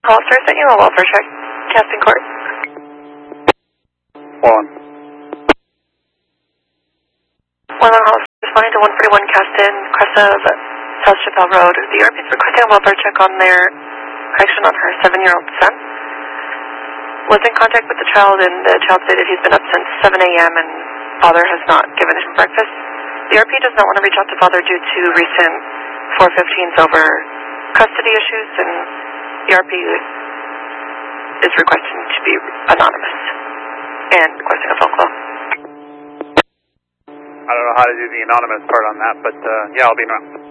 Officer sent you a welfare check. Casting court. One. One on house responding to 141 Caston, crest of South Chappelle Road. The ERP is requesting a welfare check on their correction on her 7-year-old son. Was in contact with the child, and the child stated he's been up since 7 a.m. and father has not given him breakfast. The ERP does not want to reach out to father due to recent 415s over custody issues, and the ERP is requesting to be anonymous and requesting a phone call. I don't know how to do the anonymous part on that, but yeah, I'll be around.